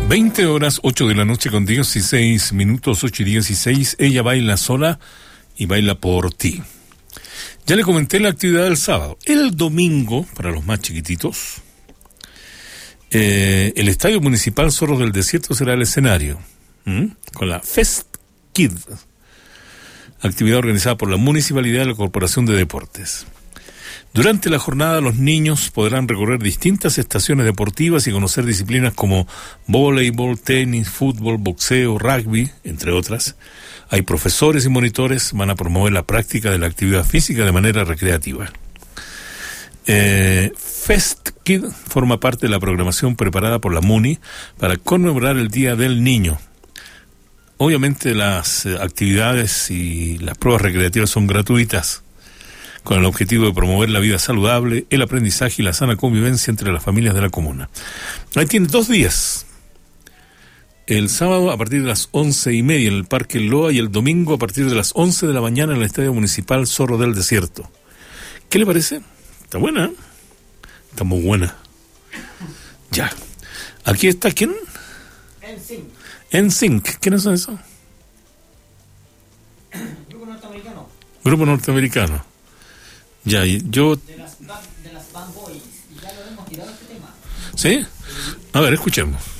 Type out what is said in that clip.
20 horas, 8 de la noche con 16 minutos, 8 y 16. Ella baila sola y baila por ti. Ya le comenté la actividad del sábado. El domingo, para los más chiquititos, el Estadio Municipal Zorros del Desierto será el escenario, con la Fest Kid, actividad organizada por la Municipalidad y la Corporación de Deportes. Durante la jornada, los niños podrán recorrer distintas estaciones deportivas y conocer disciplinas como voleibol, tenis, fútbol, boxeo, rugby, entre otras. Hay profesores y monitores, van a promover la práctica de la actividad física de manera recreativa. Fest Kid forma parte de la programación preparada por la MUNI para conmemorar el Día del Niño. Obviamente las actividades y las pruebas recreativas son gratuitas, con el objetivo de promover la vida saludable, el aprendizaje y la sana convivencia entre las familias de la comuna. Ahí tiene 2 días. El sábado a partir de las 11:30 en el Parque Loa y el domingo a partir de las 11 de la mañana en el Estadio Municipal Zorro del Desierto. ¿Qué le parece? Está buena, ¿eh? Está muy buena. Ya. Aquí está, ¿quién? NSYNC. ¿Quiénes son esos? Grupo norteamericano. Ya, yo... De las Band Boys. Y ya lo hemos tirado este tema. ¿Sí? A ver, escuchemos.